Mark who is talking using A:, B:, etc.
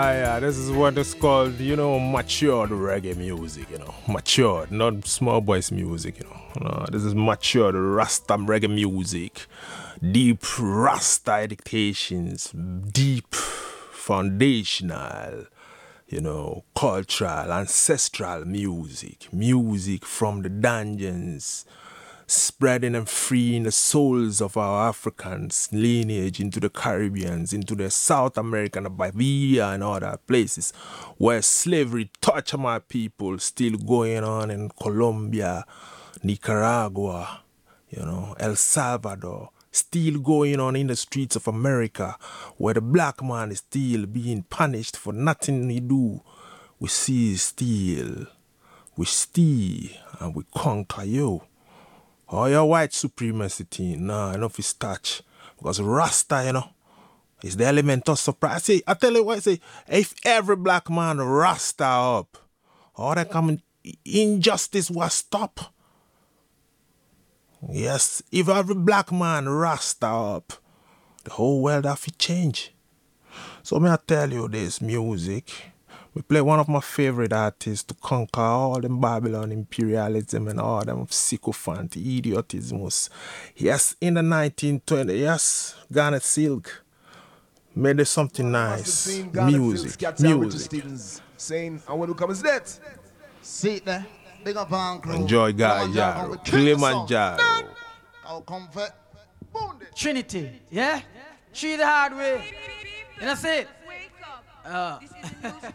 A: Yeah, this is what is called, matured reggae music, matured, not small boys music, No, this is matured Rasta reggae music, deep Rasta dictations, deep foundational, cultural, ancestral music, music from the dungeons, spreading and freeing the souls of our Africans lineage into the Caribbeans, into the South American, Bolivia and other places where slavery torture my people still going on in Colombia, Nicaragua, El Salvador, still going on in the streets of America where the black man is still being punished for nothing he do. We see still, we steal and we conquer you. Oh, your white supremacy thing, nah, enough is touch. Because Rasta, is the element of surprise. See, I tell you what, say, if every black man Rasta up, all that common injustice was stop. Yes, if every black man Rasta up, the whole world have to change. So may I tell you this music. We play one of my favorite artists to conquer all them Babylon imperialism and all them sycophant idiotismus. Yes, in the 1920s, yes, Garnet Silk made it something nice. Music.
B: Saying, and when we come is that.
C: See it there. Big up on crew.
A: Enjoy Kilimanjaro. Kilimanjaro.
C: Our comfort.
D: Trinity, yeah? Treat the hard way. You know, say it.
E: Wake up. This is the news